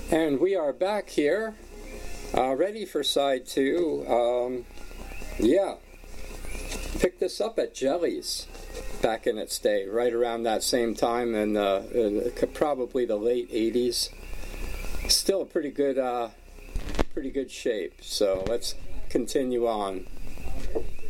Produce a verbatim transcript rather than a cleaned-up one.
And we are back here, uh, ready for side two. Um, yeah, picked this up at Jellies back in its day, right around that same time, and uh, uh, probably the late eighties. Still a pretty good, uh, pretty good shape. So let's continue on.